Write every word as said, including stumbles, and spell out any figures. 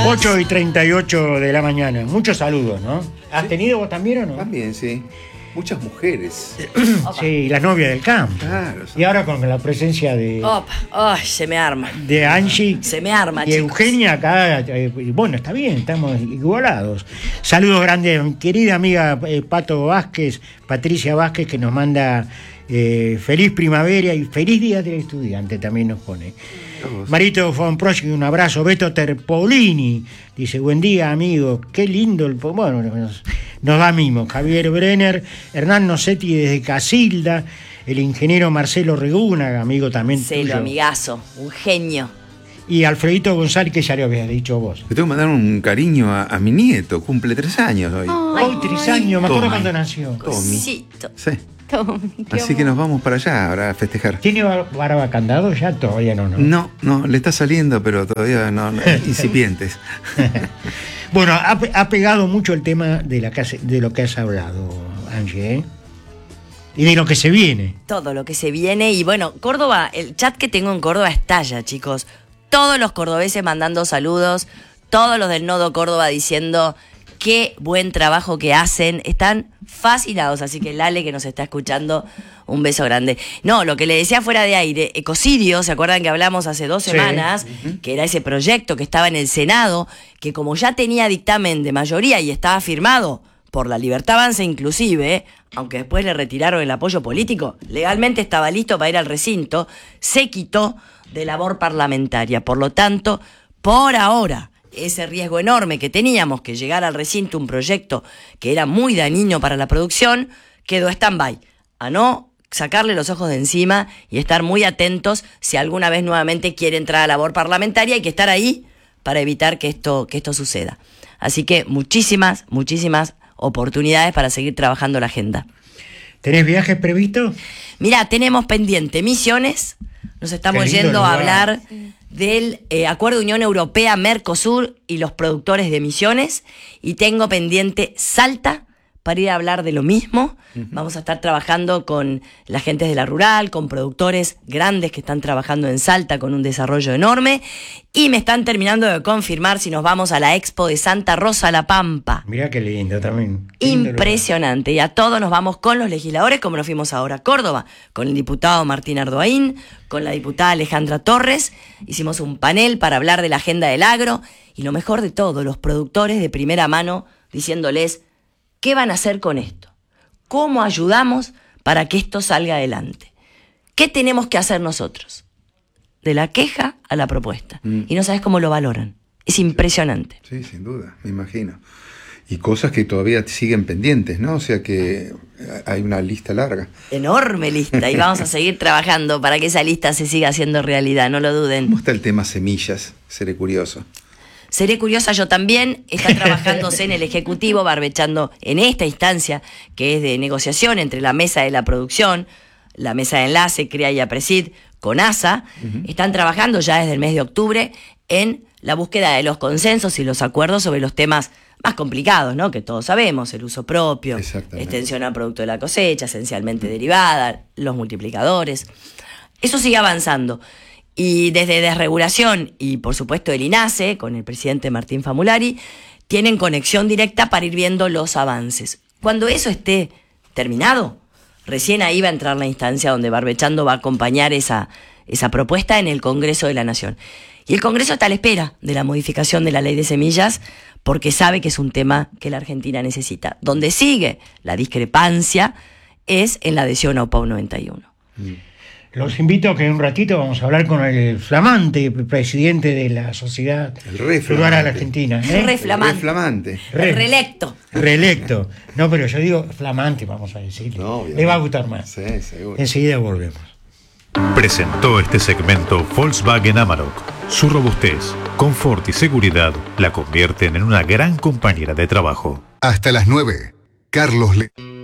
ocho y treinta y ocho de la mañana. Muchos saludos, ¿no? ¿Has Sí. tenido vos también o no? También, sí. Muchas mujeres. Sí, la novia del campo. Claro. Y ahora con la presencia de, Opa, ay, se me arma. de Angie Se me arma, y chicos. Eugenia acá. eh, bueno, está bien, estamos igualados. Saludos grandes, mi querida amiga eh, Pato Vázquez, Patricia Vázquez, que nos manda eh, feliz primavera y feliz día del estudiante, también nos pone. Marito Fonprosi, un abrazo. Beto Terpolini dice: buen día, amigo. Qué lindo el. Bueno, nos, nos da mimo. Javier Brenner, Hernán Nocetti desde Casilda, el ingeniero Marcelo Reguna, amigo también Celo, tuyo. amigazo, un genio. Y Alfredito González, que ya lo habías dicho vos. Le tengo que mandar un cariño a, a mi nieto. Cumple tres años hoy. Hoy tres años, me acuerdo Tommy. cuando nació. Tommy. Cosito. Sí. Tommy, qué Así que amor. nos vamos para allá ahora a festejar. ¿Tiene bar- barba candado ya? Todavía no, ¿no? No, no, le está saliendo, pero todavía no, no, incipientes. Bueno, ha, pe- ha pegado mucho el tema de, la que has- de lo que has hablado, Angie, ¿eh? Y de lo que se viene. Todo lo que se viene. Y bueno, Córdoba, el chat que tengo en Córdoba estalla, chicos. Todos los cordobeses mandando saludos, todos los del Nodo Córdoba diciendo qué buen trabajo que hacen. Están fascinados, así que Lale, que nos está escuchando, un beso grande. No, lo que le decía fuera de aire, Ecocidio, ¿se acuerdan que hablamos hace dos Sí. semanas? Que era ese proyecto que estaba en el Senado, que como ya tenía dictamen de mayoría y estaba firmado por la Libertad Avanza inclusive, aunque después le retiraron el apoyo político, legalmente estaba listo para ir al recinto, se quitó de labor parlamentaria. Por lo tanto, por ahora, ese riesgo enorme que teníamos que llegara al recinto un proyecto que era muy dañino para la producción, quedó stand-by. A no sacarle los ojos de encima y estar muy atentos si alguna vez nuevamente quiere entrar a labor parlamentaria. Hay que estar ahí para evitar que esto, que esto suceda. Así que muchísimas, muchísimas oportunidades para seguir trabajando la agenda. ¿Tenés viajes previstos? Mira, tenemos pendiente Misiones, nos estamos Qué lindo yendo a lugar. hablar del eh, Acuerdo Unión Europea-Mercosur y los productores de Misiones, y tengo pendiente Salta para ir a hablar de lo mismo. Uh-huh. Vamos a estar trabajando con la gente de la rural, con productores grandes que están trabajando en Salta con un desarrollo enorme, y me están terminando de confirmar si nos vamos a la Expo de Santa Rosa La Pampa. Mirá qué lindo también. Qué lindo Impresionante. Y a todos nos vamos con los legisladores, como nos fuimos ahora a Córdoba, con el diputado Martín Ardoaín, con la diputada Alejandra Torres. Hicimos un panel para hablar de la agenda del agro, y lo mejor de todo, los productores de primera mano diciéndoles qué van a hacer con esto, cómo ayudamos para que esto salga adelante, qué tenemos que hacer nosotros, de la queja a la propuesta. Mm. Y no sabes cómo lo valoran. Es impresionante. Sí, sin duda, me imagino. Y cosas que todavía siguen pendientes, ¿no? O sea que hay una lista larga. Enorme lista, y vamos a seguir trabajando para que esa lista se siga haciendo realidad, no lo duden. ¿Cómo está el tema semillas? Seré curioso. Seré curiosa yo también. Está trabajándose en el Ejecutivo, barbechando en esta instancia, que es de negociación entre la mesa de la producción, la mesa de enlace, CREA y APRESID, con ASA. Uh-huh. Están trabajando ya desde el mes de octubre en la búsqueda de los consensos y los acuerdos sobre los temas más complicados, ¿no? Que todos sabemos: el uso propio, extensión al producto de la cosecha, esencialmente uh-huh. derivada, los multiplicadores. Eso sigue avanzando. Y desde Desregulación y, por supuesto, el INASE, con el presidente Martín Famulari, tienen conexión directa para ir viendo los avances. Cuando eso esté terminado, recién ahí va a entrar la instancia donde Barbechando va a acompañar esa, esa propuesta en el Congreso de la Nación. Y el Congreso está a la espera de la modificación de la ley de semillas, porque sabe que es un tema que la Argentina necesita. Donde sigue la discrepancia es en la adhesión a O P A U noventa y uno. Mm. Los invito a que en un ratito vamos a hablar con el flamante presidente de la Sociedad Rural Argentina. ¿eh? Re flamante. Re flamante. Re, reelecto. Reelecto. No, pero yo digo flamante, vamos a decirle. No, le va a gustar más. Sí, seguro. Enseguida volvemos. Presentó este segmento Volkswagen Amarok. Su robustez, confort y seguridad la convierten en una gran compañera de trabajo. Hasta las nueve, Carlos Le...